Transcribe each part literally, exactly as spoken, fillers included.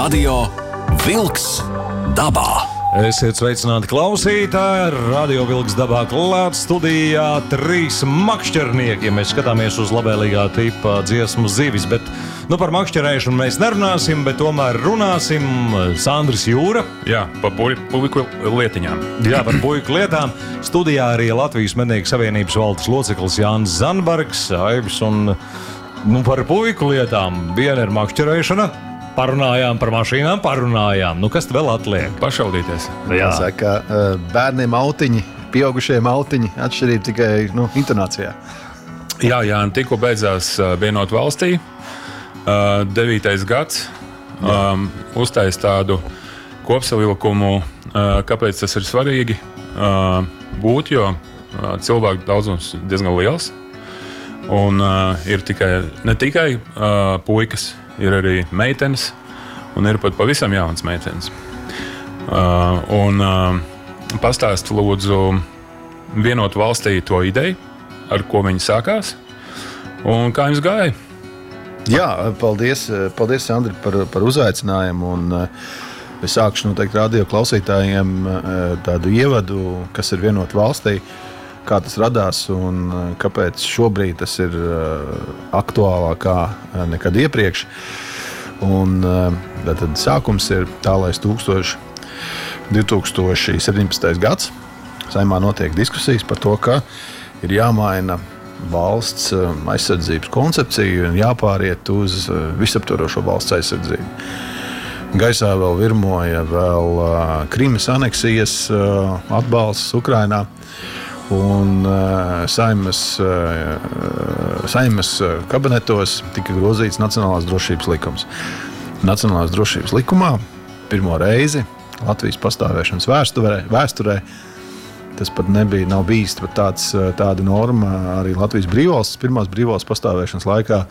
Radio Vilks dabā. Esiet sveicināti klausītāji, Radio Vilks dabā klāt studijā trīs makšķernieki, ja mēs skatāmies uz labēlīgā tipa dziesmu zivis, bet nu, par makšķerēšanu mēs nerunāsim, bet tomēr runāsim. Sandris Jūra. Jā, par puiku lietiņām. Jā, par puiku lietām. Studijā arī Latvijas Mednieku savienības valdes loceklis Jānis Zandbergs, Aibs, un nu, par puiku lietām. Viena ir makšķerēšana, parunājām par mašīnām, parunājām. Nu, kas vēl atliek? Pašaudīties. Jā, saka, bērniem autiņi, pieaugušiem autiņi, atšķirība tikai nu, intonācijā. Jā, jā, tikko beidzās vienot valstī, devītais gads, um, uztais tādu kopsavilkumu, uh, kāpēc tas ir svarīgi uh, būt, jo uh, cilvēku daudzums diezgan liels. Un uh, ir tikai, ne tikai uh, puikas, ir arī meitenes, un ir pat pavisam jaunas meitenes. Uh, un uh, pastāst lūdzu vienot valstī to ideju, ar ko viņi sākās, un kā jums gāja? Jā, paldies, paldies Sandri, par, par uzaicinājumu. Un, es sākšu noteikti radio klausītājiem tādu ievadu, kas ir vienot valstī, kā tas radās un kāpēc šobrīd tas ir aktuālāk kā nekad iepriekš. Un, tad sākums ir tālais divi tūkstoši septiņpadsmitais gads. Saimā notiek diskusijas par to, ka ir jāmaina valsts aizsardzības koncepciju un jāpāriet uz visaptvarošo valsts aizsardzību. Gaisā vēl virmoja vēl Krimas aneksijas atbalsts Ukrainā. Un Saimas, Saimas kabinetos tika grozīts Nacionālās drošības likums. Nacionālās drošības likumā pirmo reizi Latvijas pastāvēšanas vēsturē, vēsturē tas pat nebija, nav bijis pat tāds, tāda norma arī Latvijas brīvvalsts, pirmās brīvvalsts pastāvēšanas laikā.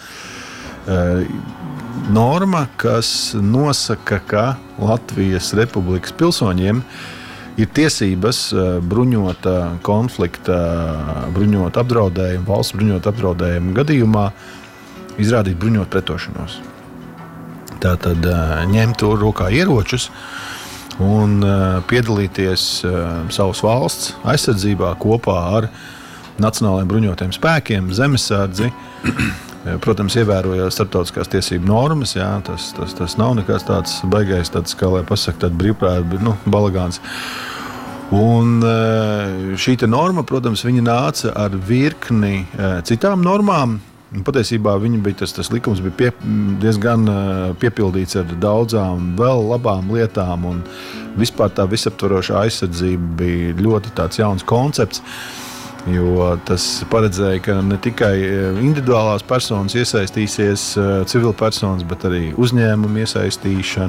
Norma, kas nosaka, ka Latvijas Republikas pilsoņiem ir tiesības bruņota konflikta, bruņota apdraudējuma, valsts bruņota apdraudējuma gadījumā izrādīt bruņot pretošanos. Tātad ņemt to rokā ieročus un piedalīties savas valsts aizsardzībā kopā ar nacionālajiem bruņotiem spēkiem, zemesardzi, protams, ievērojot starptautiskās tiesību normas. Jā, tas, tas, tas nav nekāds tāds baigais, tāds, kā lai pasaka, tāds brīvprāt, nu, balagāns. Un šī te norma, protams, viņa nāca ar virkni citām normām. Patiesībā viņa bija, tas, tas likums bija pie, diezgan piepildīts ar daudzām vēl labām lietām, un vispār tā visaptvarošā aizsardzība bija ļoti tāds jauns koncepts, jo tas paredzēja, ka ne tikai individuālās personas iesaistīsies, civilpersonas, bet arī uzņēmumi iesaistīšana,